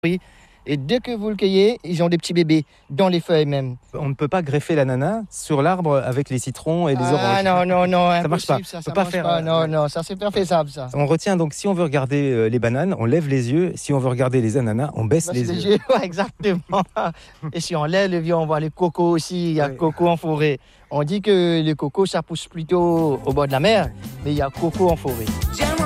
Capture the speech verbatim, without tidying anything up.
Et dès que vous le cueillez, ils ont des petits bébés dans les feuilles même. On ne peut pas greffer l'ananas sur l'arbre avec les citrons et les ah, oranges. Ah non, non, non, ça marche pas. Ça, on ça peut pas marche faire. Pas. Non, non, ça c'est pas faisable ça. On retient donc si on veut regarder euh, les bananes, on lève les yeux. Si on veut regarder les ananas, on baisse bah, les, les yeux. yeux. Ouais, exactement. Et si on lève les yeux, on voit les cocos aussi. Il y a oui. coco en forêt. On dit que les cocos ça pousse plutôt au bord de la mer, mais il y a coco en forêt.